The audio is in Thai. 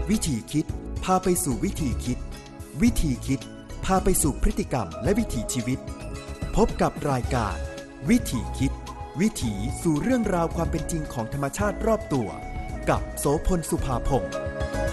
วิธีคิดพาไปสู่วิธีคิดวิธีคิดพาไปสู่พฤติกรรมและวิถีชีวิตพบกับรายการวิถีคิดวิถีสู่เรื่องราวความเป็นจริงของธรรมชาติรอบตัวกับโสพลสุภาพงศ์